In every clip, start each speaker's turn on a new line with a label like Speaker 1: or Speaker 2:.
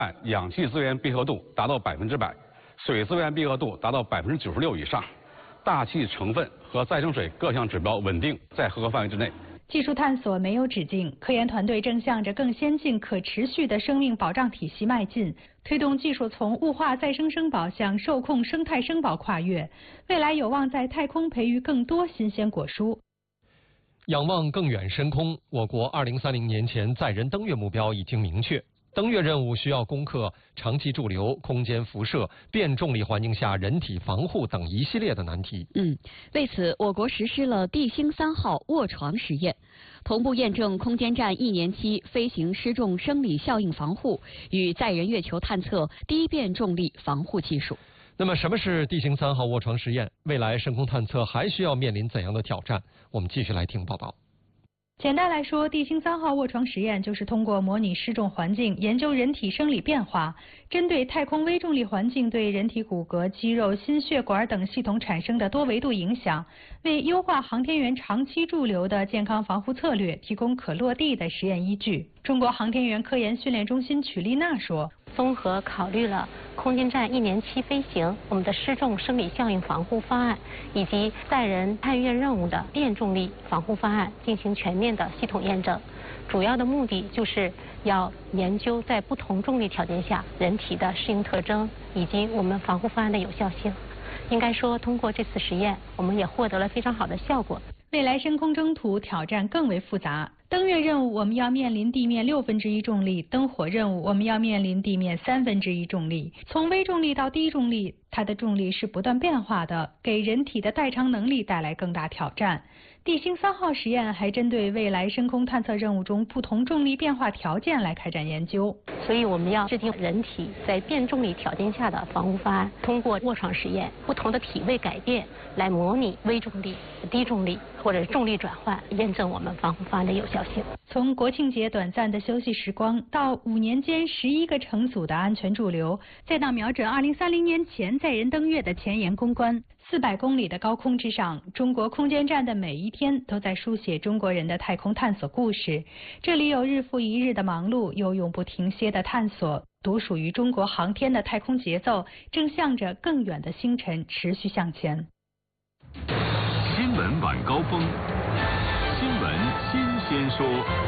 Speaker 1: 氧气资源闭合度达到100%，水资源闭合度达到96%以上，大气成分和再生水各项指标稳定在合格范围之内。
Speaker 2: 技术探索没有止境，科研团队正向着更先进、可持续的生命保障体系迈进，推动技术从物化再生生保向受控生态生保跨越，未来有望在太空培育更多新鲜果蔬。
Speaker 3: 仰望更远深空，我国2030年前载人登月目标已经明确。登月任务需要攻克长期驻留、空间辐射、变重力环境下人体防护等一系列的难题。
Speaker 4: 为此，我国实施了地星3号卧床实验，同步验证空间站1年期飞行失重生理效应防护与载人月球探测低变重力防护技术。
Speaker 3: 那么，什么是地星3号卧床实验？未来深空探测还需要面临怎样的挑战？我们继续来听报道。
Speaker 2: 简单来说，地星3号卧床实验就是通过模拟失重环境，研究人体生理变化，针对太空微重力环境对人体骨骼、肌肉、心血管等系统产生的多维度影响，为优化航天员长期驻留的健康防护策略提供可落地的实验依据。中国航天员科研训练中心曲丽娜说，
Speaker 5: 综合考虑了空间站1年期飞行、我们的失重生理效应防护方案，以及载人探月任务的变重力防护方案，进行全面的系统验证。主要的目的就是要研究在不同重力条件下人体的适应特征，以及我们防护方案的有效性。应该说，通过这次实验，我们也获得了非常好的效果。
Speaker 2: 未来深空征途挑战更为复杂。登月任务我们要面临地面1/6重力，登火任务我们要面临地面1/3重力。从微重力到低重力，它的重力是不断变化的，给人体的代偿能力带来更大挑战。地星3号实验还针对未来深空探测任务中不同重力变化条件来开展研究。
Speaker 5: 所以我们要制定人体在变重力条件下的防护方案，通过卧床实验，不同的体位改变来模拟微重力、低重力或者重力转换，验证我们防护方案的有效性。
Speaker 2: 从国庆节短暂的休息时光，到5年间11个乘组的安全驻留，再到瞄准2030年前载人登月的前沿攻关，400公里的高空之上，中国空间站的每一天都在书写中国人的太空探索故事。这里有日复一日的忙碌，有永不停歇的探索。独属于中国航天的太空节奏，正向着更远的星辰持续向前。
Speaker 6: 新闻晚高峰，新闻新鲜说。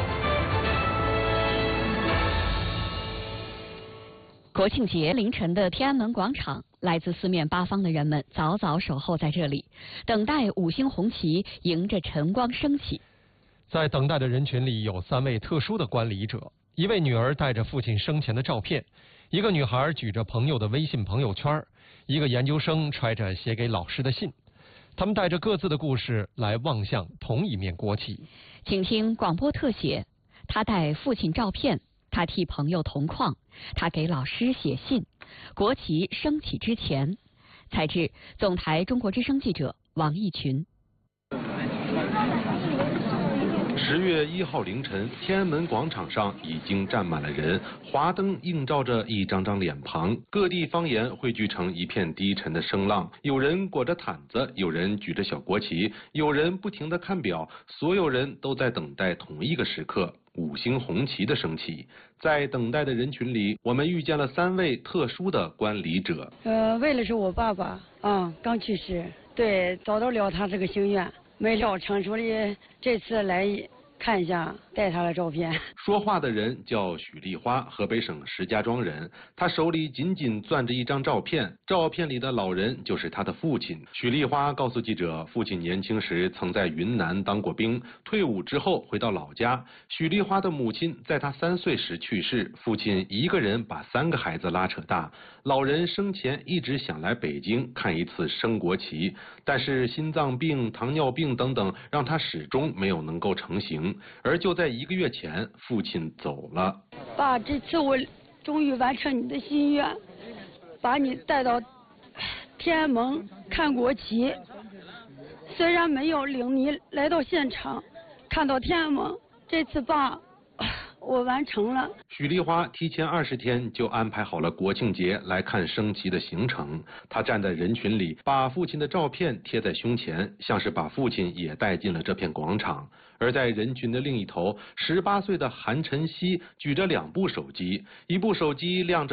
Speaker 4: 国庆节凌晨的天安门广场，来自四面八方的人们早早守候在这里，等待5星红旗迎着晨光升起。
Speaker 3: 在等待的人群里，有3位特殊的观礼者。一位女儿带着父亲生前的照片，一个女孩举着朋友的微信朋友圈，一个研究生揣着写给老师的信。他们带着各自的故事来望向同一面国旗。
Speaker 4: 请听广播特写：他带父亲照片，他替朋友同框，他给老师写信。国旗升起之前，采自总台中国之声记者王义群。
Speaker 7: 10月1号凌晨，天安门广场上已经站满了人，华灯映照着一张张脸庞，各地方言汇聚成一片低沉的声浪。有人裹着毯子，有人举着小国旗，有人不停地看表，所有人都在等待同一个时刻，5星红旗的升起。在等待的人群里，我们遇见了3位特殊的观礼者。
Speaker 8: 为了是我爸爸刚去世，对，找到了他这个心愿，没料成熟的这次来看一下，带他的照片。
Speaker 7: 说话的人叫许丽花，河北省石家庄人。他手里紧紧攥着一张照片，照片里的老人就是他的父亲。许丽花告诉记者，父亲年轻时曾在云南当过兵，退伍之后回到老家。许丽花的母亲在他3岁时去世，父亲一个人把3个孩子拉扯大。老人生前一直想来北京看一次升国旗，但是心脏病、糖尿病等等，让他始终没有能够成行。而就在1个月前，父亲走了。
Speaker 8: 爸，这次我终于完成你的心愿，把你带到天安门看国旗。虽然没有领你来到现场看到天安门，这次爸，我完成了。
Speaker 7: 许丽花提前20天就安排好了国庆节来看升旗的行程。她站在人群里，把父亲的照片贴在胸前，像是把父亲也带进了这片广场。 而在人群的另一头，18岁的韩晨曦举着2部手机，一部手机亮着